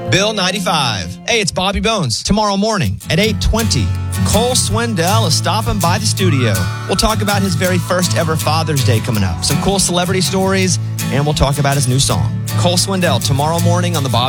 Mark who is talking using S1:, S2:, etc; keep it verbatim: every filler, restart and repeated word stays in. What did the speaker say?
S1: Bill ninety-five. Hey, it's Bobby Bones. Tomorrow morning at eight twenty, Cole Swindell is stopping by the studio. We'll talk about his very first ever Father's Day coming up, some cool celebrity stories, and we'll talk about his new song. Cole Swindell tomorrow morning on the Bobby